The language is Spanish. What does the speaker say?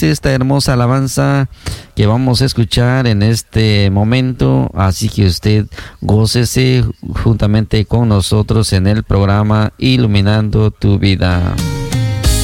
esta hermosa alabanza que vamos a escuchar en este momento, así que usted gócese juntamente con nosotros en el programa Iluminando tu Vida.